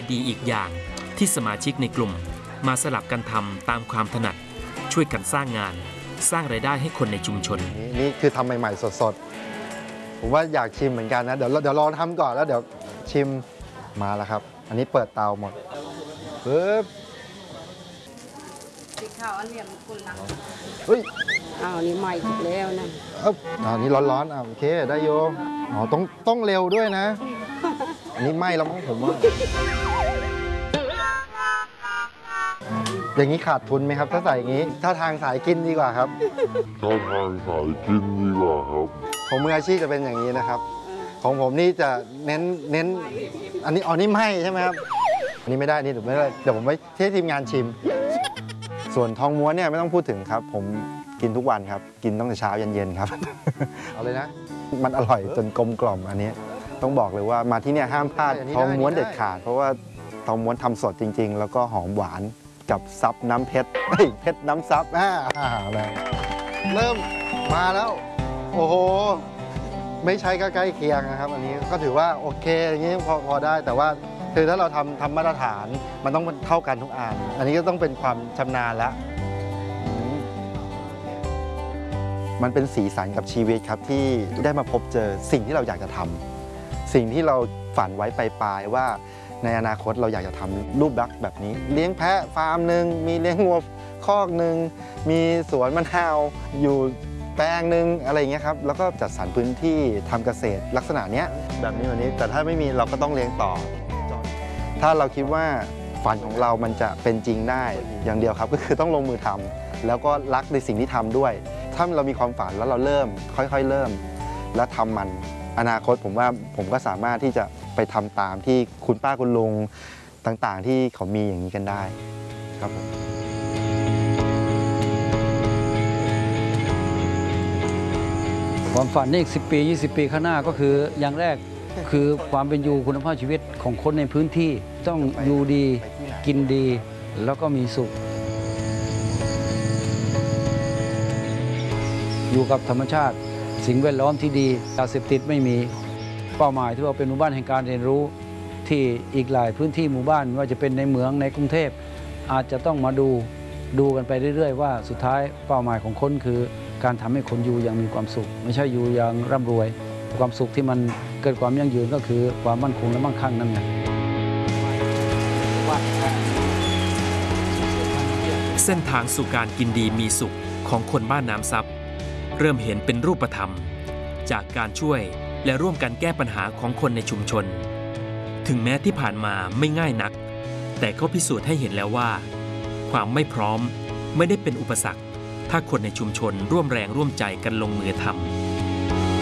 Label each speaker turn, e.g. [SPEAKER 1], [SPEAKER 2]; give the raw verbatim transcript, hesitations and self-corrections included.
[SPEAKER 1] ดีๆอีกอย่างที่สมาชิกในกลุ่มมาสลับกันทำตามความถนัดช่วยกันสร้างงานสร้างรายได้ให้คนในชุมชน
[SPEAKER 2] นี่คือทำใหม่ๆสดๆผมว่าอยากชิมเหมือนกันนะเดี๋ยวเดี๋ยวลองทำก่อนแล้วเดี๋ยวชิมมาแล้วครับอันนี้เปิดเตาหมดปึ๊บ
[SPEAKER 3] สีขาวอันเหลี่ยมกุลลัง
[SPEAKER 2] เฮ้ย
[SPEAKER 3] อ้าวนี่ใหม่ถูกแล้วนะ
[SPEAKER 2] อ๊บอ่านี่ร้อนๆอ่ะโอเคได้โยอ๋อต้องต้องเร็วด้วยนะอันนี้ไหม้แล้วมั้งผมว่าอย่างนี้ขาดทุนไหมครับถ้าใส่อย่างนี้ถ้าทางสายกินดีกว่าครับ
[SPEAKER 4] ถ้าทางสายกินดีกว่าครับ
[SPEAKER 2] ของมืออาชีพจะเป็นอย่างนี้นะครับของผมนี่จะเน้นเน้นอันนี้อ๋อนี่ไหม้ใช่ไหมครับอันนี้ไม่ได้นี่เดี๋ยวไม่ได้เดี๋ยวผมไปให้ทีมงานชิมส่วนทองม้วนเนี่ยไม่ต้องพูดถึงครับผมกินทุกวันครับกินตั้งแต่เช้ายันเย็นครับเอาเลยนะมันอร่อยจนกลมกล่อมอันนี้ต้องบอกเลยว่ามาที่เนี่ยห้ามพลาดทองม้วนเด็ดขาดเพราะว่าทองม้วนทำสดจริงๆแล้วก็หอมหวานกับซับน้ำเพชรเพชรน้ำซับอ่าเริ่มมาแล้วโอ้โหไม่ใช่ก็ใกล้เคียงนะครับอันนี้ก็ถือว่าโอเคอย่างนี้พอพอได้แต่ว่าคือถ้าเราทำทำมาตรฐานมันต้องเท่ากันทุกอันอันนี้ก็ต้องเป็นความชำนาญแล้วมันเป็นสีสันกับชีวิตครับที่ได้มาพบเจอสิ่งที่เราอยากจะทำสิ่งที่เราฝันไว้ปลายๆว่าในอนาคตเราอยากจะทำรูปลักษณ์แบบนี้เลี้ยงแพะฟาร์มหนึ่งมีเลี้ยงวัวคอกหนึ่งมีสวนมะนาวอยู่แปลงหนึ่งอะไรอย่างเงี้ยครับแล้วก็จัดสรรพื้นที่ทำเกษตรลักษณะเนี้ยแบบนี้แบบนี้แต่ถ้าไม่มีเราก็ต้องเลี้ยงต่อถ้าเราคิดว่าฝันของเรามันจะเป็นจริงได้อย่างเดียวครับก็คือต้องลงมือทำแล้วก็รักในสิ่งที่ทำด้วยถ้าเรามีความฝันแล้วเราเริ่มค่อยๆเริ่มแล้วทำมันอนาคตผมว่าผมก็สามารถที่จะไปทำตามที่คุณป้าคุณลุงต่างๆที่เขามีอย่างนี้กันได้ครับผม
[SPEAKER 5] ความฝันนี่อีกสิบปียี่สิบปีข้างหน้าก็คืออย่างแรกคือความเป็นอยู่คุณภาพชีวิตของคนในพื้นที่ต้องอยู่ดีกินดีแล้วก็มีสุขอยู่กับธรรมชาติสิ่งแวดล้อมที่ดียาเสพติดไม่มีเป้าหมายที่ว่าเป็นหมู่บ้านแห่งการเรียนรู้ที่อีกหลายพื้นที่หมู่บ้านว่าจะเป็นในเมืองในกรุงเทพอาจจะต้องมาดูดูกันไปเรื่อยๆว่าสุดท้ายเป้าหมายของคนคือการทำให้คนอยู่อย่างมีความสุขไม่ใช่อยู่อย่างร่ำรวยความสุขที่มันเกิดความยั่งยืนก็คือความมั่นคงและมั่งคั่งนั่นไง
[SPEAKER 1] เส้นทางสู่การกินดีมีสุขของคนบ้านน้ำซับเริ่มเห็นเป็นรูปธรรมจากการช่วยและร่วมกันแก้ปัญหาของคนในชุมชนถึงแม้ที่ผ่านมาไม่ง่ายนักแต่ก็พิสูจน์ให้เห็นแล้วว่าความไม่พร้อมไม่ได้เป็นอุปสรรคถ้าคนในชุมชนร่วมแรงร่วมใจกันลงมือทำ